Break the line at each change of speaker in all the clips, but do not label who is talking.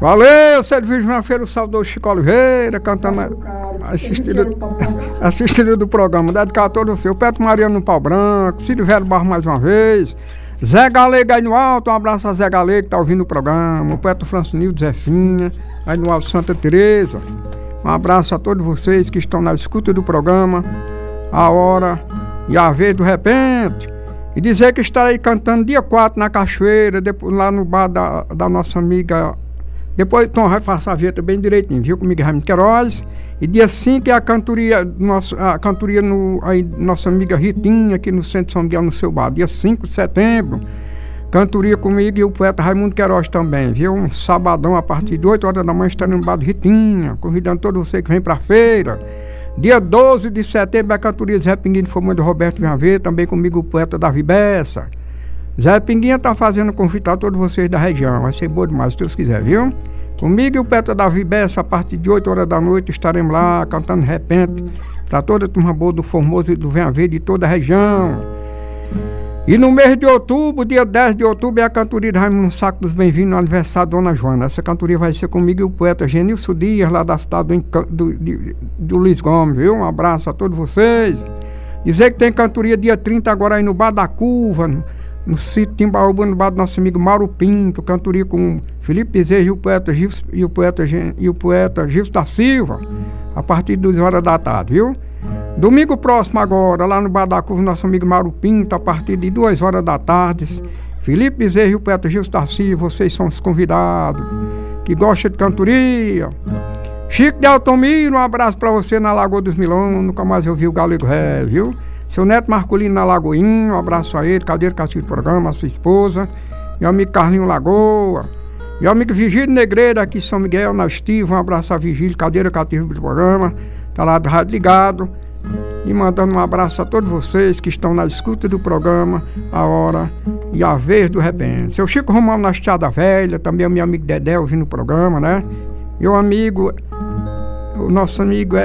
Valeu, Serviço na Feira, o saudoso Chico Oliveira, cantando, assistindo do programa, dedicado a todos vocês. O Petro Mariano no Pau Branco, Círio Velho Barro mais uma vez, Zé Galego aí no alto, um abraço a Zé Galego que tá ouvindo o programa, o Petro Francinildo, Zefinha, aí no alto Santa Teresa. Um abraço a todos vocês que estão na escuta do programa, a hora e a vez do repente. E dizer que estarei cantando dia 4 na Cachoeira, depois, lá no bar da nossa amiga. Depois Tom vai passar a vinheta bem direitinho, viu? Comigo Raimundo Queiroz. E dia 5 é a cantoria nossa amiga Ritinha, aqui no Centro de São Miguel, no seu bar. Dia 5 de setembro. Cantoria comigo e o poeta Raimundo Queiroz também, viu? Um sabadão a partir de 8 horas da manhã estarei no bar de Ritinha, convidando todos vocês que vêm pra feira. Dia 12 de setembro é a cantoria Zé Pinguinha de Fomento do Roberto Vinhaver, também comigo o poeta Davi Bessa. Zé Pinguinha tá fazendo convite a todos vocês da região, vai ser bom demais se Deus quiser, viu? Comigo e o poeta Davi Bessa, a partir de 8 horas da noite estaremos lá cantando de repente para toda a turma boa do Formoso e do Vinhaver de toda a região. E no mês de outubro, dia 10 de outubro, é a cantoria de Raimundo Saco dos Bem-vindos no aniversário da Dona Joana. Essa cantoria vai ser comigo e o poeta Genilson Dias, lá da cidade do Luiz Gomes, viu? Um abraço a todos vocês. Dizer que tem cantoria dia 30 agora aí no Bar da Curva, no sítio Timbaúba, no bar do nosso amigo Mauro Pinto, cantoria com Felipe Bezerra e o poeta Gilson da Silva, a partir de 2 horas da tarde, viu? Domingo próximo agora, lá no Bar da Curva, nosso amigo Mauro Pinto, a partir de 2 horas da tarde, Felipe Bezerra e o poeta Gilson da Silva, vocês são os convidados, que gostam de cantoria. Chico de Altomiro, um abraço pra você na Lagoa dos Milões, nunca mais eu vi o Galego Ré, viu? Seu neto Marcolino na Lagoinha, um abraço a ele, Cadeiro Castigo do programa, a sua esposa, meu amigo Carlinho Lagoa, meu amigo Vigílio Negreira aqui em São Miguel, na Estiva, um abraço a Vigílio, Cadeiro Castigo do programa, tá lá do rádio ligado, e mandando um abraço a todos vocês que estão na escuta do programa, a hora e a vez do repente. Seu Chico Romão na Estrada Velha, também o meu amigo Dedé ouvindo o programa, né? Meu amigo, o nosso amigo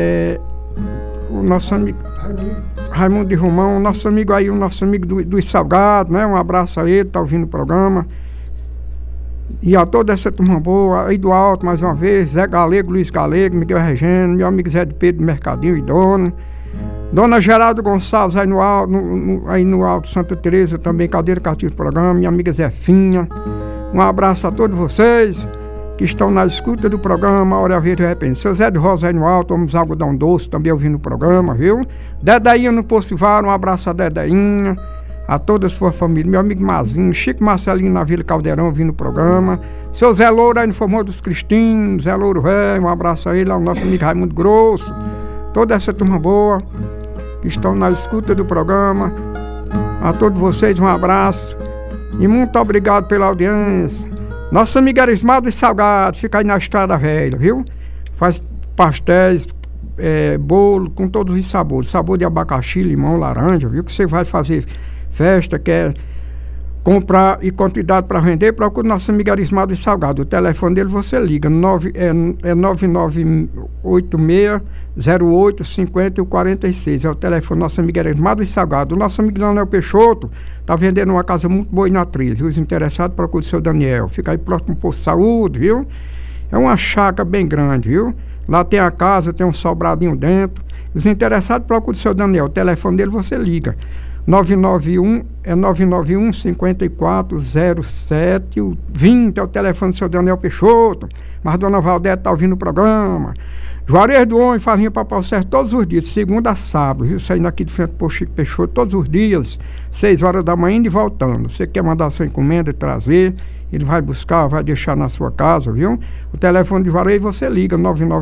o nosso amigo Raimundo de Romão, nosso amigo aí, o nosso amigo dos Salgados, né? Um abraço a ele, tá ouvindo o programa. E a toda essa turma boa, aí do alto, mais uma vez, Zé Galego, Luiz Galego, Miguel Regeno, meu amigo Zé de Pedro Mercadinho e Dona Geraldo Gonçalves, aí no alto Santa Teresa, também Cadeira Castigo do programa, minha amiga Zefinha. Um abraço a todos vocês que estão na escuta do programa, a hora ver de repente. Seu Zé de Rosa aí no alto, homens algodão doce, também ouvindo o programa, viu? Dedeinha no Pocivaro, um abraço a Dedeinha, a toda a sua família. Meu amigo Mazinho, Chico Marcelinho na Vila Caldeirão, ouvindo o programa. Seu Zé Louro aí no Formoso dos Cristinos, Zé Louro velho, um abraço a ele, ao nosso amigo Raimundo Grosso. Toda essa turma boa que estão na escuta do programa. A todos vocês um abraço e muito obrigado pela audiência. Nosso amigo Erismado e Salgado, fica aí na Estrada Velha, viu? Faz pastéis, bolo com todos os sabores. Sabor de abacaxi, limão, laranja, viu? Que você vai fazer festa, quer comprar e quantidade para vender, procura nosso amigo Erismado e Salgado. O telefone dele você liga, 9986-0850-46. É o telefone do nosso amigo Erismado e Salgado. O nosso amigo Daniel Peixoto está vendendo uma casa muito boa na atriz. Os interessados procuram o seu Daniel. Fica aí próximo do posto de saúde, viu? É uma chácara bem grande, viu? Lá tem a casa, tem um sobradinho dentro. Os interessados procuram o seu Daniel. O telefone dele você liga. 991 54 07 20 é o telefone do seu Daniel Peixoto. Mas Dona Valdete está ouvindo o programa. Juarez do Homem, farinha para pau certo todos os dias, segunda a sábado, viu? Saindo aqui de frente para o Chico Peixoto todos os dias, 6 horas da manhã indo e voltando. Você quer mandar sua encomenda e trazer, ele vai buscar, vai deixar na sua casa, viu? O telefone de Juarez você liga,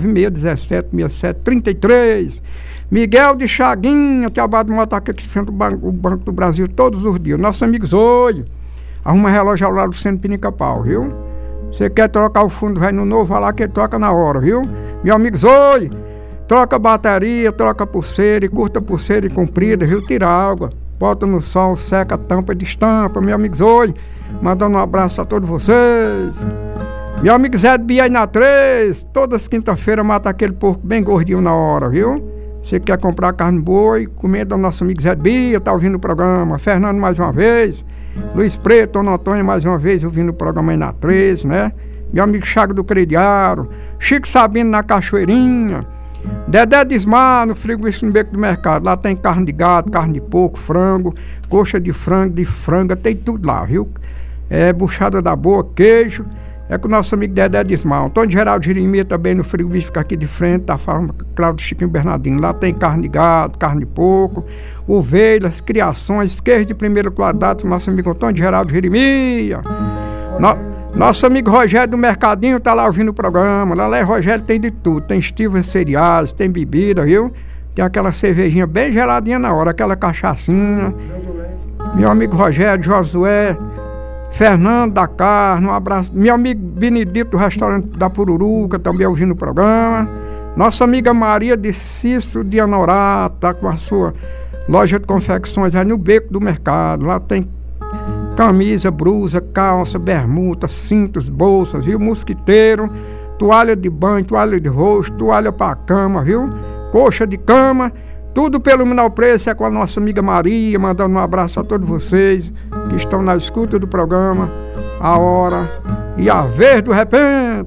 996-1767-33. Miguel de Chaguinha, trabalha de moto aqui de frente ao Banco do Brasil todos os dias. Nosso amigo Zóio, arruma relógio ao lado do centro Pinica-Pau, viu? Você quer trocar o fundo velho no novo, vai lá que ele troca na hora, viu? Meu amigo Zóio, troca bateria, troca pulseira, curta pulseira e comprida, viu? Tira água, bota no sol, seca a tampa, destampa, meu amigo Zóio. Mandando um abraço a todos vocês. Meu amigo Zé de Bia aí na 3, todas quinta-feira mata aquele porco bem gordinho na hora, viu? Você quer comprar carne boa e comer do nosso amigo Zé de Bia, tá ouvindo o programa. Fernando mais uma vez, Luiz Preto, Dona Antônia mais uma vez ouvindo o programa aí na 3, né? meu amigo Chaga do Crediário, Chico Sabino na Cachoeirinha, Dedé Desmar no frigorífico no Beco do Mercado. Lá tem carne de gado, carne de porco, frango, coxa de franga, tem tudo lá, viu? Buchada da boa, queijo. É com o nosso amigo Dedé Desmar. Antônio Geraldo Jeremias também no frigorífico aqui de frente, da farma Cláudio Chiquinho Bernardino. Lá tem carne de gado, carne de porco, ovelhas, criações, queijo de primeira qualidade. Nosso amigo Antônio Geraldo Jeremias. Nosso amigo Rogério do Mercadinho tá lá ouvindo o programa. Lá Rogério tem de tudo. Tem estivas cereais, tem bebida, viu? Tem aquela cervejinha bem geladinha na hora, aquela cachaçinha. Meu amigo Rogério, Josué, Fernando da Carne, um abraço. Meu amigo Benedito do restaurante da Pururuca, também ouvindo o programa. Nossa amiga Maria de Cício de Anorá, tá com a sua loja de confecções aí no Beco do Mercado. Lá tem camisa, blusa, calça, bermuda, cintos, bolsas, viu? Mosquiteiro, toalha de banho, toalha de rosto, toalha para cama, viu? Coxa de cama, tudo pelo menor preço. É com a nossa amiga Maria, mandando um abraço a todos vocês que estão na escuta do programa, a hora e a vez do repente.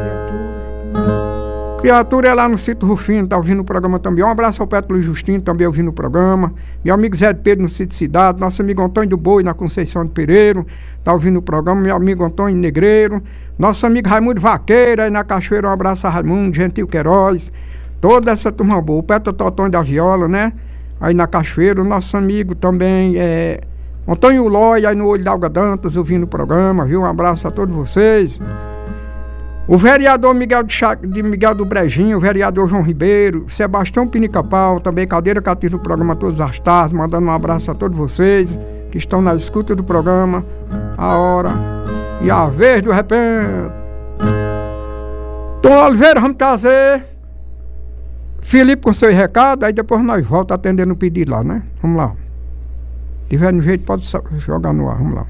Criatura é lá no sítio Rufino, tá ouvindo o programa também. Um abraço ao Petro Luiz Justino, também ouvindo o programa. Meu amigo Zé de Pedro no sítio Cidade. Nosso amigo Antônio do Boi na Conceição de Pereiro, tá ouvindo o programa. Meu amigo Antônio Negreiro. Nosso amigo Raimundo Vaqueiro aí na Cachoeira. Um abraço a Raimundo, Gentil Queiroz. Toda essa turma boa. O Petro Totão da Viola, né? Aí na Cachoeira. O nosso amigo também Antônio Lói aí no Olho da Alga Dantas, ouvindo o programa, viu? Um abraço a todos vocês. O vereador Miguel do Brejinho, o vereador João Ribeiro, Sebastião Pinica-Pau, também cadeira cativa do programa Todas as Tardes, mandando um abraço a todos vocês que estão na escuta do programa, a hora e a vez do repente. Tom Oliveira, vamos trazer Felipe com seu recado, aí depois nós voltamos atendendo o pedido lá, né? Vamos lá. Se tiver no jeito, pode jogar no ar, vamos lá.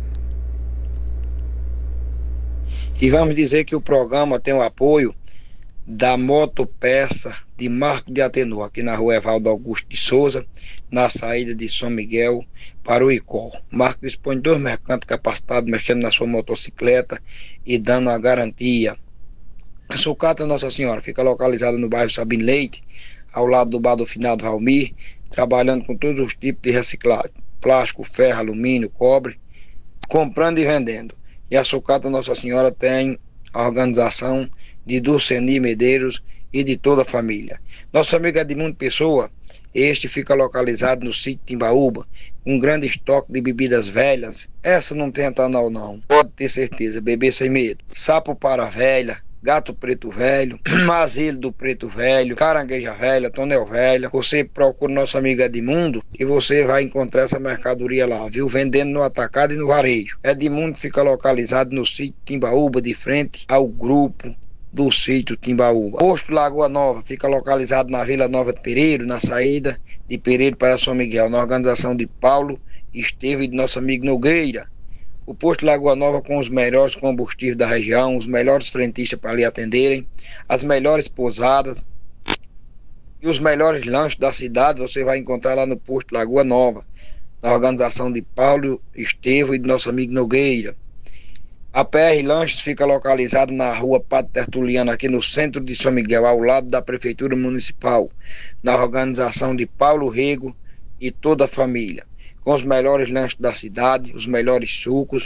E vamos dizer que o programa tem o apoio da Motopeça de Marco de Atenor, aqui na rua Evaldo Augusto de Souza, na saída de São Miguel para o Icó. Marco dispõe de 2 mercantes capacitados mexendo na sua motocicleta e dando a garantia. A sucata Nossa Senhora fica localizada no bairro Sabino Leite, ao lado do bar do finado Valmir, trabalhando com todos os tipos de reciclagem, plástico, ferro, alumínio, cobre, comprando e vendendo. E a sucata Nossa Senhora tem a organização de Dulceni Medeiros e de toda a família. Nosso amigo Edmundo Pessoa, este fica localizado no sítio Timbaúba, com um grande estoque de bebidas velhas. Essa não tem etanol não, pode ter certeza, beber sem medo. Sapo para velha, gato preto velho, mazilo do preto velho, carangueja velha, tonel velha. Você procura nosso amigo Edmundo e você vai encontrar essa mercadoria lá, viu? Vendendo no atacado e no varejo. Edmundo fica localizado no sítio Timbaúba, de frente ao grupo do sítio Timbaúba. Posto Lagoa Nova fica localizado na Vila Nova de Pereiro, na saída de Pereiro para São Miguel, na organização de Paulo Esteve e de nosso amigo Nogueira. O posto Lagoa Nova com os melhores combustíveis da região, os melhores frentistas para lhe atenderem, as melhores pousadas e os melhores lanches da cidade você vai encontrar lá no posto Lagoa Nova, na organização de Paulo Estevão e do nosso amigo Nogueira. A PR Lanches fica localizado na rua Padre Tertuliano, aqui no centro de São Miguel, ao lado da Prefeitura Municipal, na organização de Paulo Rego e toda a família, com os melhores lanches da cidade, os melhores sucos.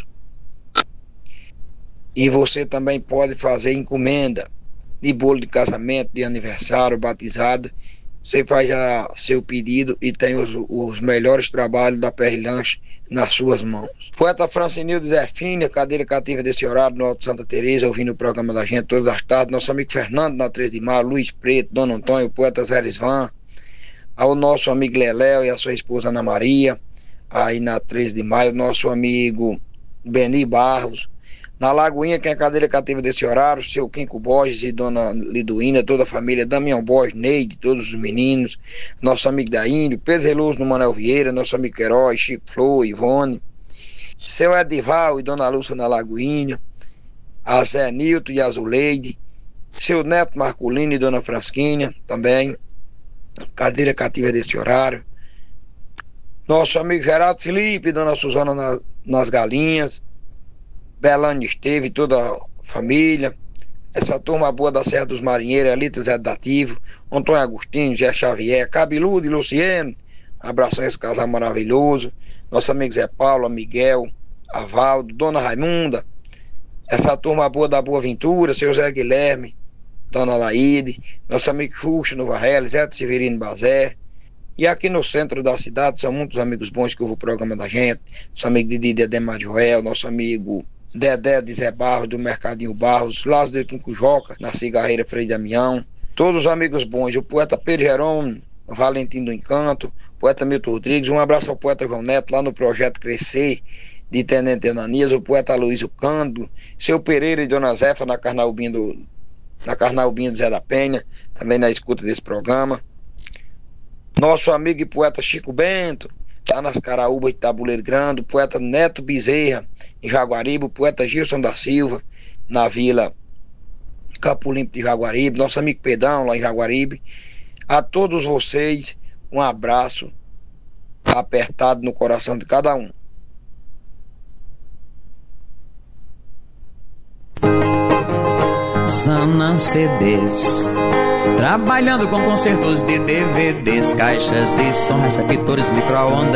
E você também pode fazer encomenda de bolo de casamento, de aniversário, batizado. Você faz seu pedido e tem os melhores trabalhos da PR Lanche nas suas mãos. Poeta Francinildo Zefínia, cadeira cativa desse horário no Alto Santa Teresa, ouvindo o programa da gente todas as tardes. Nosso amigo Fernando na 3 de Maio, Luiz Preto, Dona Antônio, o poeta Zé Lisvan, ao nosso amigo Leléo e a sua esposa Ana Maria, aí na 13 de maio, nosso amigo Beni Barros, na Lagoinha, quem é cadeira cativa desse horário, seu Quinco Borges e Dona Liduína, toda a família, Damião Borges, Neide, todos os meninos, nosso amigo Daínio, Pedro Veloso no Manuel Vieira, nosso amigo Queiroz, Chico Flor, Ivone, seu Edival e Dona Lúcia na Lagoinha, a Zé Nilton e a Zuleide, seu Neto Marculino e Dona Frasquinha, também, cadeira cativa desse horário, nosso amigo Geraldo Felipe, Dona Suzana nas Galinhas, Belândia Esteve, toda a família. Essa turma boa da Serra dos Marinheiros, Elita Zé Dativo, Antônio Agostinho, Zé Xavier, Cabeludo e Luciano. Abração a esse casal maravilhoso. Nosso amigo Zé Paulo, Miguel, Avaldo, Dona Raimunda. Essa turma boa da Boa Ventura, seu Zé Guilherme, Dona Laíde, nosso amigo Xuxa no Varela, Zé Severino Bazé. E aqui no centro da cidade são muitos amigos bons que ouvem o programa da gente. Nosso amigo Didi Dedemar de Joel, nosso amigo Dedé de Zé Barros, do Mercadinho Barros, Lázaro de Quinco Joca, na Cigarreira Frei Damião. Todos os amigos bons, o poeta Pedro Jerônimo, Valentim do Encanto, poeta Milton Rodrigues, um abraço ao poeta João Neto, lá no Projeto Crescer, de Tenente Ananias, o poeta Luiz Cândido, seu Pereira e Dona Zefa, na Carnaubinha do Zé da Penha, também na escuta desse programa. Nosso amigo e poeta Chico Bento, lá nas Caraúbas de Tabuleiro Grande, o poeta Neto Bezerra, em Jaguaribe, o poeta Gilson da Silva, na Vila Campo Limpo de Jaguaribe, nosso amigo Pedão, lá em Jaguaribe. A todos vocês, um abraço apertado no coração de cada um.
Zanam CDs, trabalhando com concertos de DVDs, caixas de som, receptores, micro-ondas.